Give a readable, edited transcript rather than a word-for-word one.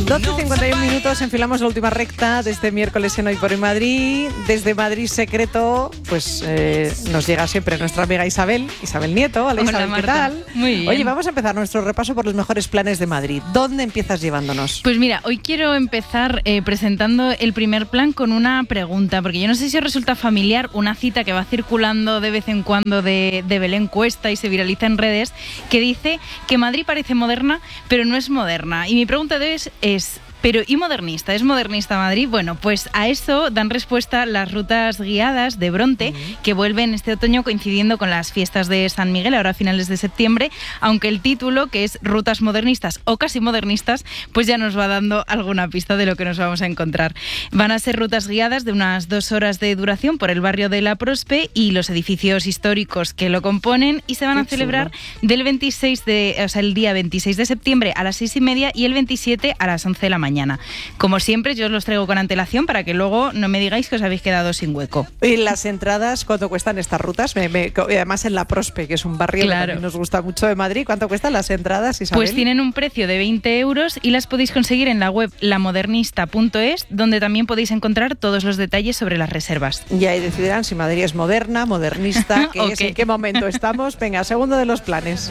12:51, enfilamos la última recta de este miércoles en Hoy por Hoy Madrid. Desde Madrid Secreto, pues nos llega siempre nuestra amiga Isabel Nieto. Hola Isabel, Marta. ¿Qué tal? Muy bien. Oye, vamos a empezar nuestro repaso por los mejores planes de Madrid. ¿Dónde empiezas llevándonos? Pues mira, hoy quiero empezar presentando el primer plan con una pregunta, porque yo no sé si os resulta familiar una cita que va circulando de vez en cuando de Belén Cuesta y se viraliza en redes, que dice que Madrid parece moderna, pero no es moderna. Y mi pregunta de hoy es ¿pero y modernista? ¿Es modernista Madrid? Bueno, pues a eso dan respuesta las rutas guiadas de Bronte, que vuelven este otoño coincidiendo con las fiestas de San Miguel, ahora a finales de septiembre, aunque el título, que es Rutas Modernistas o Casi Modernistas, pues ya nos va dando alguna pista de lo que nos vamos a encontrar. Van a ser rutas guiadas de unas 2 horas de duración por el barrio de La Prospe y los edificios históricos que lo componen, y se van a celebrar del el día 26 de septiembre a las 6:30 y el 27 a las 11 de la mañana. Como siempre, yo os los traigo con antelación para que luego no me digáis que os habéis quedado sin hueco. ¿Y las entradas cuánto cuestan estas rutas? Además en La Prospe, que es un barrio que también nos gusta mucho de Madrid. ¿Cuánto cuestan las entradas, Isabel? Pues tienen un precio de 20 euros y las podéis conseguir en la web lamodernista.es, donde también podéis encontrar todos los detalles sobre las reservas. Y ahí decidirán si Madrid es moderna, modernista, qué es, en qué momento estamos. Venga, segundo de los planes.